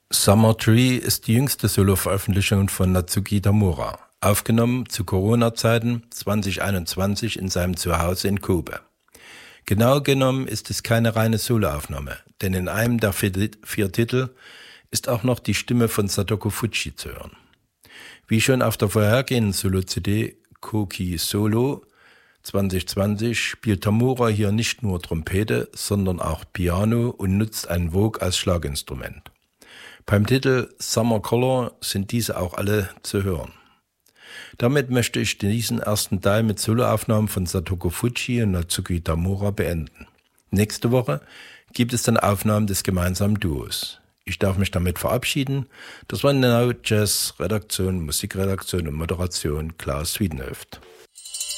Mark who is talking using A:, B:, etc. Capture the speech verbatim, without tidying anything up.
A: Summer Tree ist die jüngste Solo-Veröffentlichung von Natsuki Tamura, aufgenommen zu Corona-Zeiten zwanzig einundzwanzig in seinem Zuhause in Kobe. Genau genommen ist es keine reine Soloaufnahme, denn in einem der vier, vier Titel ist auch noch die Stimme von Satoko Fujii zu hören. Wie schon auf der vorhergehenden Solo-C D Koki Solo zwanzig zwanzig spielt Tamura hier nicht nur Trompete, sondern auch Piano und nutzt einen Vogue als Schlaginstrument. Beim Titel Summer Color sind diese auch alle zu hören. Damit möchte ich diesen ersten Teil mit Soloaufnahmen von Satoko Fujii und Natsuki Tamura beenden. Nächste Woche gibt es dann Aufnahmen des gemeinsamen Duos. Ich darf mich damit verabschieden. Das war Now Jazz, Redaktion, Musikredaktion und Moderation Klaus Wiedenhöft.